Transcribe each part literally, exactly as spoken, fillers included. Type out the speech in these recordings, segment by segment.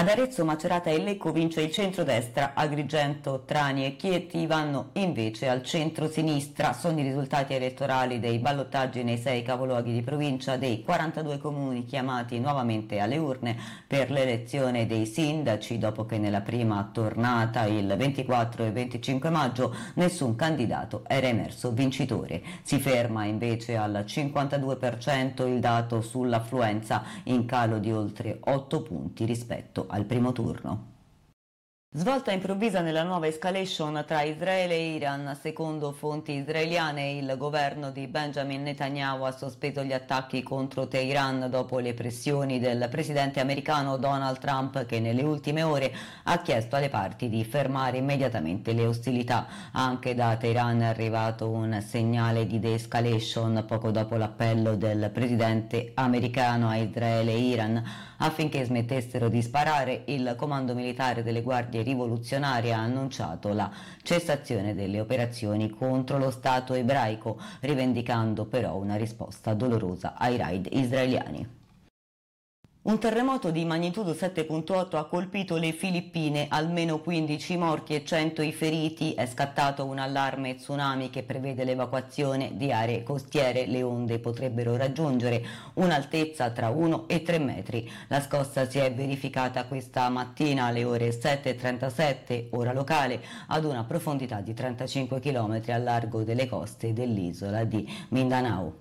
Ad Arezzo, Macerata e Lecco vince il centrodestra, Agrigento, Trani e Chieti vanno invece al centro-sinistra. Sono i risultati elettorali dei ballottaggi nei sei capoluoghi di provincia dei quarantadue comuni chiamati nuovamente alle urne per l'elezione dei sindaci, dopo che nella prima tornata il ventiquattro e venticinque maggio nessun candidato era emerso vincitore. Si ferma invece al cinquantadue per cento il dato sull'affluenza, in calo di oltre otto punti rispetto al primo turno. Svolta improvvisa nella nuova escalation tra Israele e Iran. Secondo fonti israeliane, il governo di Benjamin Netanyahu ha sospeso gli attacchi contro Teheran dopo le pressioni del presidente americano Donald Trump, che nelle ultime ore ha chiesto alle parti di fermare immediatamente le ostilità. Anche da Teheran è arrivato un segnale di de-escalation poco dopo l'appello del presidente americano a Israele e Iran affinché smettessero di sparare. Il comando militare delle guardie rivoluzionarie ha annunciato la cessazione delle operazioni contro lo Stato ebraico, rivendicando però una risposta dolorosa ai raid israeliani. Un terremoto di magnitudo sette virgola otto ha colpito le Filippine, almeno quindici morti e cento i feriti. È scattato un allarme tsunami che prevede l'evacuazione di aree costiere. Le onde potrebbero raggiungere un'altezza tra uno e tre metri. La scossa si è verificata questa mattina alle ore sette e trentasette, ora locale, ad una profondità di trentacinque chilometri al largo delle coste dell'isola di Mindanao.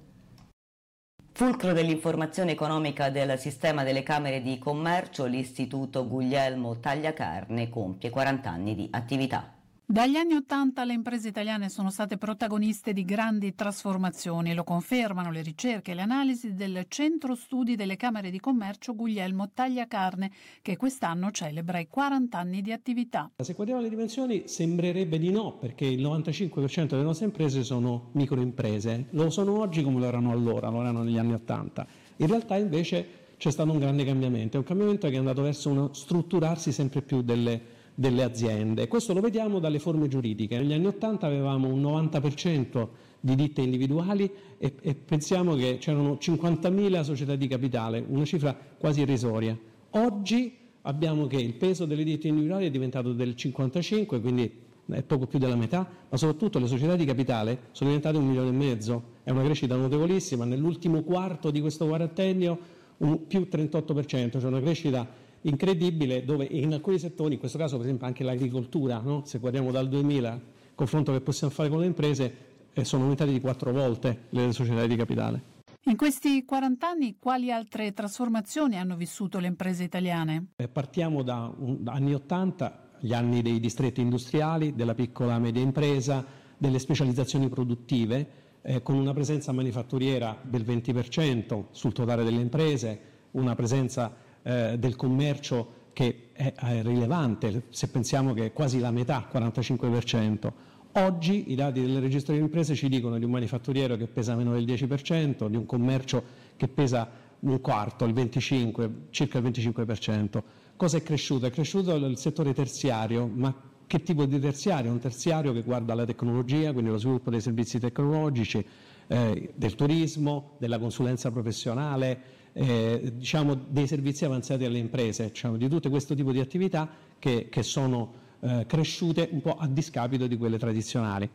Fulcro dell'informazione economica del sistema delle camere di commercio, l'Istituto Guglielmo Tagliacarne compie quaranta anni di attività. Dagli anni Ottanta le imprese italiane sono state protagoniste di grandi trasformazioni, lo confermano le ricerche e le analisi del Centro Studi delle Camere di Commercio Guglielmo Tagliacarne, che quest'anno celebra i quaranta anni di attività. Se guardiamo le dimensioni sembrerebbe di no, perché il novantacinque per cento delle nostre imprese sono microimprese, lo sono oggi come lo erano allora, lo erano negli anni Ottanta. In realtà invece c'è stato un grande cambiamento, è un cambiamento che è andato verso uno strutturarsi sempre più delle delle aziende. Questo lo vediamo dalle forme giuridiche. Negli anni Ottanta avevamo un novanta per cento di ditte individuali e, e pensiamo che c'erano cinquantamila società di capitale, una cifra quasi irrisoria. Oggi abbiamo che il peso delle ditte individuali è diventato del cinquantacinque, quindi è poco più della metà, ma soprattutto le società di capitale sono diventate un milione e mezzo. È una crescita notevolissima. Nell'ultimo quarto di questo quarantennio un più trentotto per cento, cioè una crescita incredibile, dove in alcuni settori, in questo caso per esempio anche l'agricoltura, no? Se guardiamo dal duemila, il confronto che possiamo fare con le imprese, eh, sono aumentate di quattro volte le società di capitale. In questi quaranta anni quali altre trasformazioni hanno vissuto le imprese italiane? Eh, partiamo da, un, da anni ottanta, gli anni dei distretti industriali, della piccola e media impresa, delle specializzazioni produttive, eh, con una presenza manifatturiera del venti per cento sul totale delle imprese, una presenza Eh, del commercio che è, è rilevante, se pensiamo che è quasi la metà, quarantacinque per cento. Oggi i dati del registro delle imprese ci dicono di un manifatturiero che pesa meno del dieci per cento, di un commercio che pesa un quarto, il venticinque, circa il venticinque per cento. Cosa è cresciuto? È cresciuto il settore terziario, ma che tipo di terziario? Un terziario che guarda la tecnologia, quindi lo sviluppo dei servizi tecnologici, eh, del turismo, della consulenza professionale, eh, diciamo dei servizi avanzati alle imprese, diciamo, di tutto questo tipo di attività che, che sono eh, cresciute un po' a discapito di quelle tradizionali.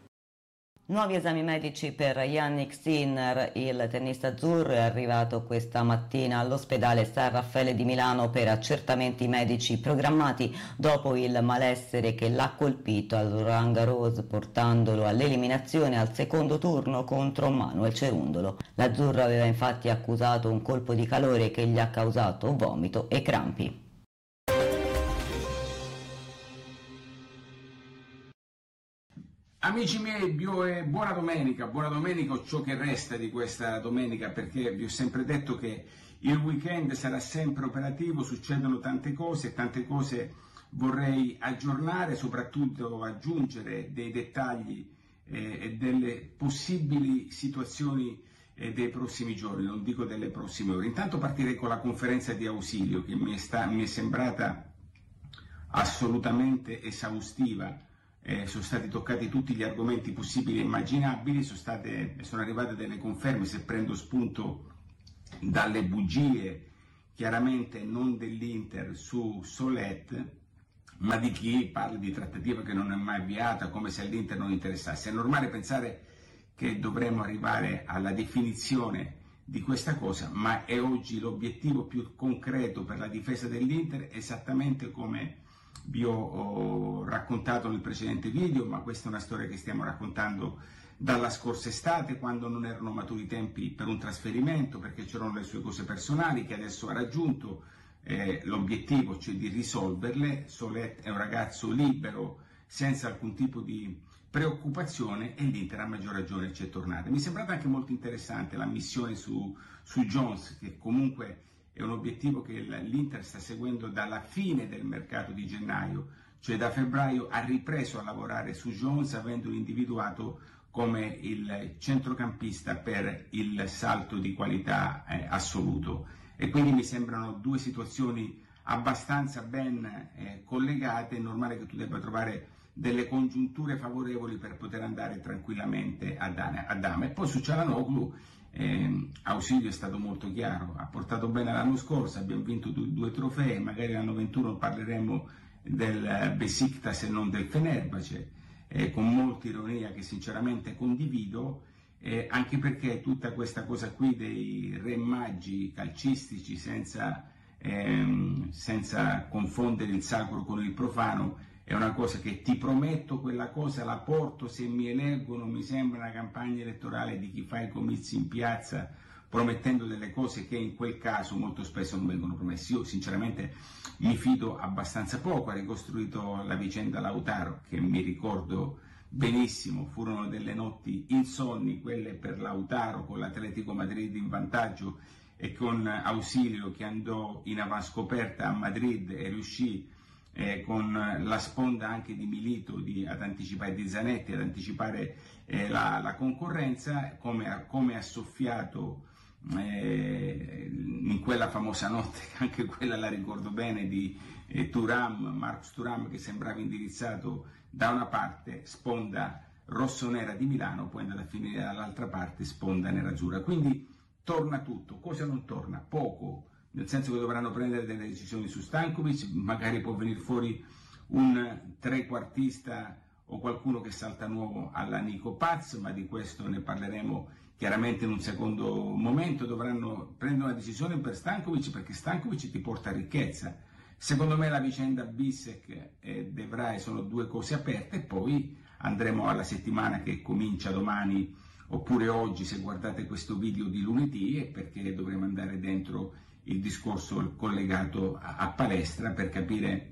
Nuovi esami medici per Jannik Sinner, il tennista azzurro è arrivato questa mattina all'ospedale San Raffaele di Milano per accertamenti medici programmati dopo il malessere che l'ha colpito al Roland Garros, portandolo all'eliminazione al secondo turno contro Manuel Cerundolo. L'azzurro aveva infatti accusato un colpo di calore che gli ha causato vomito e crampi. Amici miei, bio, eh, buona domenica, buona domenica o ciò che resta di questa domenica, perché vi ho sempre detto che il weekend sarà sempre operativo, succedono tante cose, tante cose vorrei aggiornare, soprattutto aggiungere dei dettagli eh, e delle possibili situazioni eh, dei prossimi giorni, non dico delle prossime ore. Intanto partirei con la conferenza di ausilio che mi è, sta, mi è sembrata assolutamente esaustiva. Eh, sono stati toccati tutti gli argomenti possibili e immaginabili, sono, state, sono arrivate delle conferme, se prendo spunto dalle bugie chiaramente non dell'Inter su Solet, ma di chi parla di trattativa che non è mai avviata, come se all'Inter non interessasse. È normale pensare che dovremmo arrivare alla definizione di questa cosa, ma è oggi l'obiettivo più concreto per la difesa dell'Inter, esattamente come vi ho raccontato nel precedente video, ma questa è una storia che stiamo raccontando dalla scorsa estate, quando non erano maturi i tempi per un trasferimento, perché c'erano le sue cose personali che adesso ha raggiunto. Eh, l'obiettivo, cioè di risolverle. Solet è un ragazzo libero, senza alcun tipo di preoccupazione, e l'Inter a maggior ragione ci è tornata. Mi è sembrata anche molto interessante la missione su, su Jones, che comunque è un obiettivo che l'Inter sta seguendo dalla fine del mercato di gennaio, cioè da febbraio ha ripreso a lavorare su Jones, avendolo individuato come il centrocampista per il salto di qualità eh, assoluto. E quindi mi sembrano due situazioni abbastanza ben eh, collegate. È normale che tu debba trovare delle congiunture favorevoli per poter andare tranquillamente a Dama. E poi su Çalhanoğlu eh, Ausilio è stato molto chiaro, ha portato bene l'anno scorso, abbiamo vinto due, due trofei, magari l'anno ventuno parleremo del Besiktas e non del Fenerbahce, eh, con molta ironia che sinceramente condivido. Eh, anche perché tutta questa cosa qui dei re magi calcistici, senza, ehm, senza confondere il sacro con il profano, è una cosa che ti prometto, quella cosa la porto se mi eleggono. Mi sembra una campagna elettorale di chi fa i comizi in piazza promettendo delle cose che in quel caso molto spesso non vengono promesse. Io sinceramente mi fido abbastanza poco. Ha ricostruito la vicenda Lautaro, che mi ricordo benissimo, furono delle notti insonni quelle per Lautaro, con l'Atletico Madrid in vantaggio e con Ausilio che andò in avanscoperta a Madrid e riuscì eh, con la sponda anche di Milito di, ad anticipare, di Zanetti ad anticipare eh, la, la concorrenza, come, come ha soffiato eh, in quella famosa notte, anche quella la ricordo bene, di eh, Thuram, Marcus Thuram, che sembrava indirizzato da una parte, sponda rossonera di Milano, poi è andata a finire dall'altra parte, sponda nerazzurra. Quindi torna tutto. Cosa non torna? Poco, nel senso che dovranno prendere delle decisioni su Stankovic, magari può venire fuori un trequartista o qualcuno che salta nuovo alla Nico Paz, ma di questo ne parleremo chiaramente in un secondo momento. Dovranno prendere una decisione per Stankovic, perché Stankovic ti porta ricchezza. Secondo me la vicenda Bissek e De Vrij sono due cose aperte, e poi andremo alla settimana che comincia domani, oppure oggi se guardate questo video di lunedì, perché dovremo andare dentro il discorso collegato a, a palestra per capire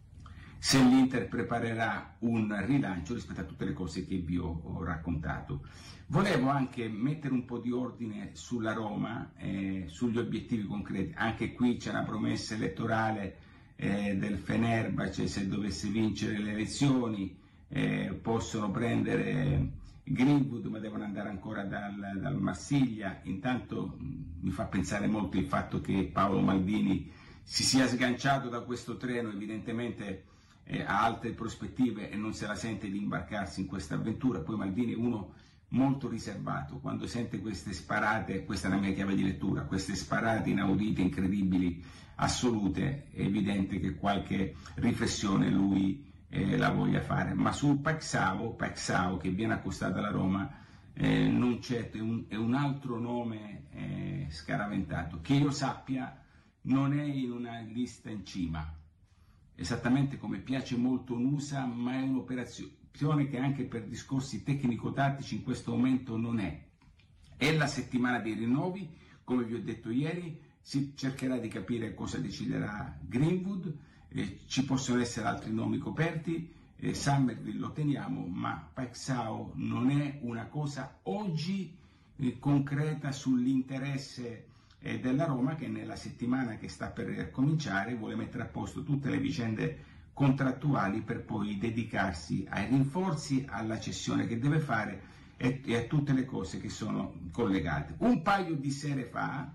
se l'Inter preparerà un rilancio rispetto a tutte le cose che vi ho, ho raccontato. Volevo anche mettere un po' di ordine sulla Roma, eh, sugli obiettivi concreti. Anche qui c'è una promessa elettorale eh, del Fenerbahce: se dovesse vincere le elezioni eh, possono prendere Greenwood, ma devono andare ancora dal, dal Marsiglia. Intanto mh, mi fa pensare molto il fatto che Paolo Maldini si sia sganciato da questo treno, evidentemente eh, ha altre prospettive e non se la sente di imbarcarsi in questa avventura. Poi Maldini è uno molto riservato, quando sente queste sparate, questa è la mia chiave di lettura, queste sparate inaudite, incredibili, assolute, è evidente che qualche riflessione lui eh, la voglia fare. Ma sul Paixão, Paixão che viene accostato alla Roma, eh, non c'è, è un, è un altro nome eh, scaraventato, che io sappia non è in una lista in cima, esattamente come piace molto Nusa, ma è un'operazione che anche per discorsi tecnico-tattici in questo momento non è. È la settimana dei rinnovi, come vi ho detto ieri, si cercherà di capire cosa deciderà Greenwood, eh, ci possono essere altri nomi coperti, eh, Summerville lo teniamo, ma Paixão non è una cosa oggi eh, concreta sull'interesse eh, della Roma, che nella settimana che sta per cominciare vuole mettere a posto tutte le vicende contrattuali per poi dedicarsi ai rinforzi, alla cessione che deve fare e, e a tutte le cose che sono collegate. Un paio di sere fa,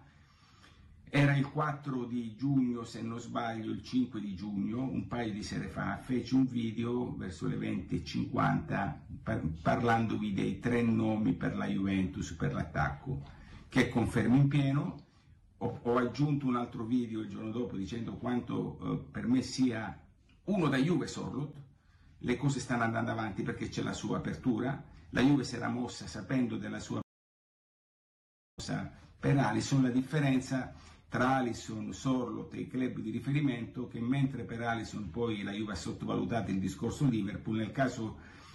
era il quattro di giugno se non sbaglio, il cinque di giugno, un paio di sere fa feci un video verso le venti e cinquanta par- parlandovi dei tre nomi per la Juventus per l'attacco, che confermo in pieno. ho, ho aggiunto un altro video il giorno dopo dicendo quanto eh, per me sia uno da Juve Sorloth. Le cose stanno andando avanti perché c'è la sua apertura, la Juve si era mossa sapendo della sua mossa per Alisson. La differenza tra Alisson, Sorloth e i club di riferimento, che mentre per Alisson poi la Juve ha sottovalutato il discorso Liverpool, nel caso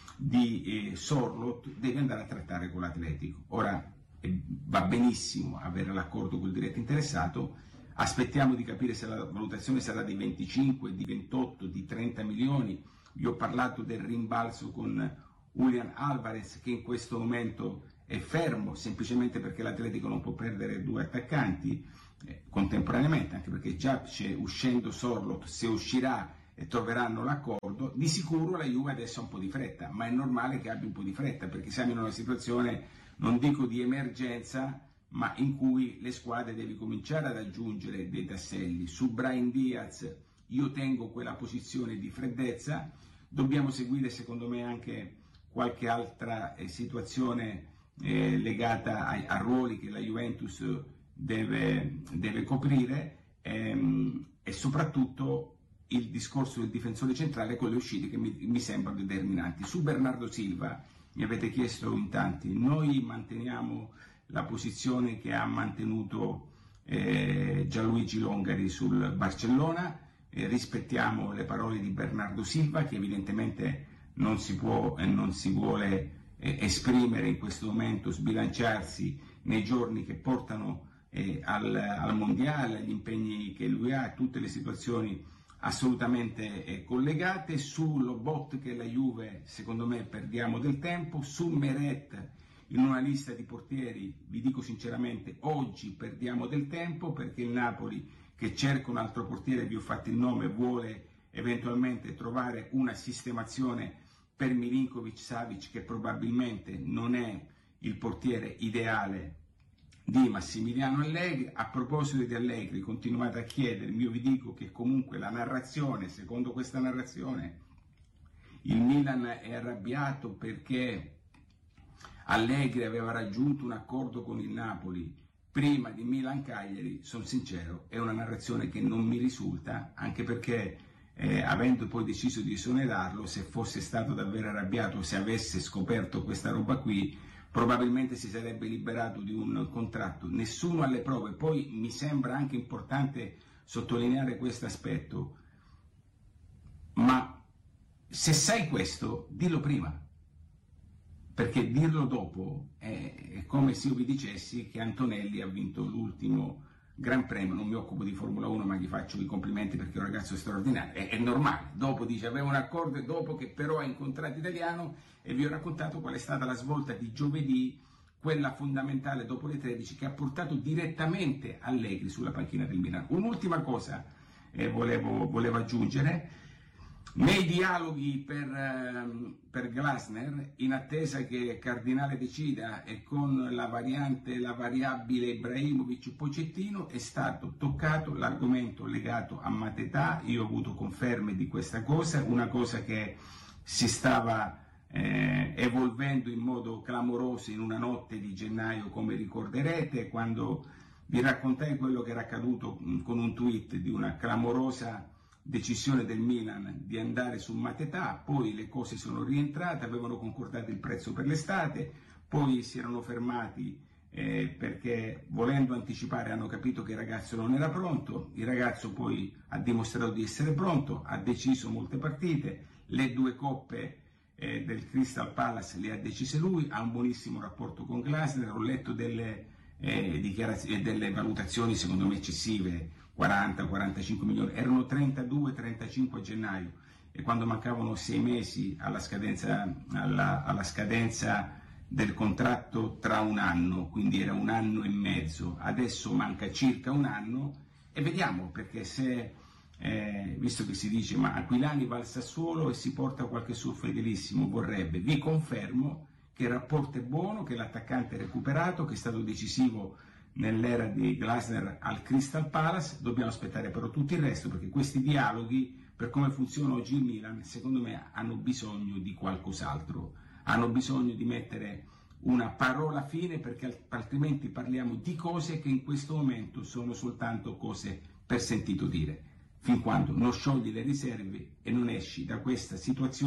di eh, Sorloth deve andare a trattare con l'Atletico. Ora eh, va benissimo avere l'accordo col diretto interessato, aspettiamo di capire se la valutazione sarà di venticinque, di ventotto, di trenta milioni. Io ho parlato del rimbalzo con Julian Alvarez, che in questo momento è fermo semplicemente perché l'Atletico non può perdere due attaccanti eh, contemporaneamente, anche perché già c'è uscendo Sorloth, se uscirà e troveranno l'accordo. Di sicuro la Juve adesso ha un po' di fretta, ma è normale che abbia un po' di fretta perché siamo in una situazione, non dico di emergenza, ma in cui le squadre devono cominciare ad aggiungere dei tasselli. Su Brahim Diaz io tengo quella posizione di freddezza, dobbiamo seguire secondo me anche qualche altra eh, situazione eh, legata ai, a ruoli che la Juventus deve, deve coprire ehm, e soprattutto il discorso del difensore centrale con le uscite che mi, mi sembrano determinanti. Su Bernardo Silva mi avete chiesto in tanti, noi manteniamo la posizione che ha mantenuto eh, Gianluigi Longari sul Barcellona, eh, rispettiamo le parole di Bernardo Silva che evidentemente non si può e non si vuole eh, esprimere in questo momento, sbilanciarsi nei giorni che portano eh, al, al mondiale, agli impegni che lui ha, tutte le situazioni assolutamente eh, collegate. Su Lobot che la Juve secondo me perdiamo del tempo, su Meret in una lista di portieri vi dico sinceramente oggi perdiamo del tempo perché il Napoli che cerca un altro portiere, vi ho fatto il nome, vuole eventualmente trovare una sistemazione per Milinkovic-Savic che probabilmente non è il portiere ideale di Massimiliano Allegri. A proposito di Allegri, continuate a chiedermi, io vi dico che comunque la narrazione, secondo questa narrazione, il Milan è arrabbiato perché Allegri aveva raggiunto un accordo con il Napoli prima di Milan-Cagliari. Sono sincero, è una narrazione che non mi risulta, anche perché eh, avendo poi deciso di esonerarlo, se fosse stato davvero arrabbiato, se avesse scoperto questa roba qui, probabilmente si sarebbe liberato di un contratto. Nessuno ha le prove. Poi mi sembra anche importante sottolineare questo aspetto, ma se sai questo, dillo prima, perché dirlo dopo è, è come se io vi dicessi che Antonelli ha vinto l'ultimo Gran Premio. Non mi occupo di Formula uno, ma gli faccio i complimenti perché è un ragazzo straordinario. È, è normale, dopo dice aveva un accordo e dopo che però ha incontrato Italiano, e vi ho raccontato qual è stata la svolta di giovedì, quella fondamentale dopo le tredici, che ha portato direttamente Allegri sulla panchina del Milan. Un'ultima cosa eh, volevo, volevo aggiungere. Nei dialoghi per, ehm, per Glasner, in attesa che Cardinale decida e con la variante, la variabile Ibrahimovic-Pochettino, è stato toccato l'argomento legato a Mateta. Io ho avuto conferme di questa cosa, una cosa che si stava eh, evolvendo in modo clamoroso in una notte di gennaio, come ricorderete, quando vi raccontai quello che era accaduto con un tweet di una clamorosa decisione del Milan di andare su Mateta. Poi le cose sono rientrate, avevano concordato il prezzo per l'estate, poi si erano fermati eh, perché volendo anticipare hanno capito che il ragazzo non era pronto. Il ragazzo poi ha dimostrato di essere pronto, ha deciso molte partite, le due coppe eh, del Crystal Palace le ha decise lui, ha un buonissimo rapporto con Glasner. Ho letto delle, eh, dichiarazioni, delle valutazioni secondo me eccessive, quaranta quarantacinque milioni, erano trentadue trentacinque a gennaio, e quando mancavano sei mesi alla scadenza, alla, alla scadenza del contratto tra un anno, quindi era un anno e mezzo, adesso manca circa un anno, e vediamo, perché se, eh, visto che si dice ma Aquilani va al Sassuolo e si porta qualche suo fedelissimo, vorrebbe, vi confermo che il rapporto è buono, che l'attaccante è recuperato, che è stato decisivo nell'era di Glasner al Crystal Palace. Dobbiamo aspettare però tutto il resto, perché questi dialoghi, per come funziona oggi il Milan, secondo me hanno bisogno di qualcos'altro, hanno bisogno di mettere una parola fine, perché altrimenti parliamo di cose che in questo momento sono soltanto cose per sentito dire. Fin quando non sciogli le riserve e non esci da questa situazione